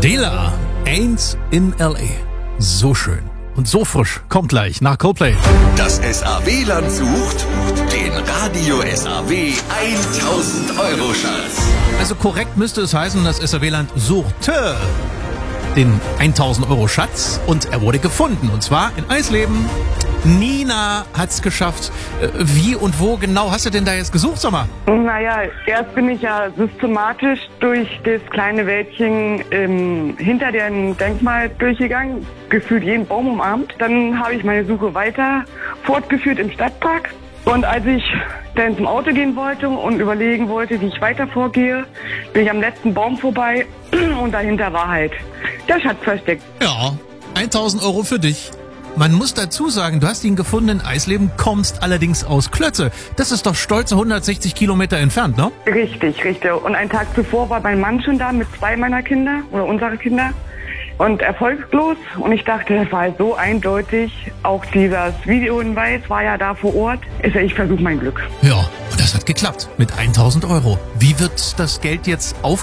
Dela, Ain't in L.A. So schön und so frisch. Kommt gleich nach Coldplay. Das SAW-Land sucht den Radio SAW 1000-Euro-Schatz. Also korrekt müsste es heißen, das SAW-Land suchte den 1000 Euro Schatz und er wurde gefunden. Und zwar in Eisleben. Nina hat's geschafft. Wie und wo genau hast du denn da jetzt gesucht, sag mal? Naja, erst bin ich ja systematisch durch das kleine Wäldchen hinter dem Denkmal durchgegangen, gefühlt jeden Baum umarmt. Dann habe ich meine Suche weiter fortgeführt im Stadtpark. Und als ich dann zum Auto gehen wollte und überlegen wollte, wie ich weiter vorgehe, bin ich am letzten Baum vorbei und dahinter war halt der Schatz versteckt. Ja, 1000 Euro für dich. Man muss dazu sagen, du hast ihn gefunden in Eisleben, kommst allerdings aus Klötze. Das ist doch stolze 160 Kilometer entfernt, ne? Richtig, richtig. Und einen Tag zuvor war mein Mann schon da mit 2 meiner Kinder oder unserer Kinder und erfolglos. Und ich dachte, das war halt so eindeutig. Auch dieses Videohinweis war ja da vor Ort. Ich versuche mein Glück. Ja, und das hat geklappt mit 1000 Euro. Wie wird das Geld jetzt